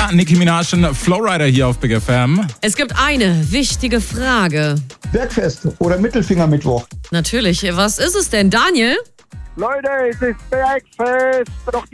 Ja, Nicki Minaj und Flowrider hier auf Big FM. Es gibt eine wichtige Frage. Bergfest oder Mittelfingermittwoch? Natürlich, was ist es denn, Daniel? Leute, es ist Bergfest. Doch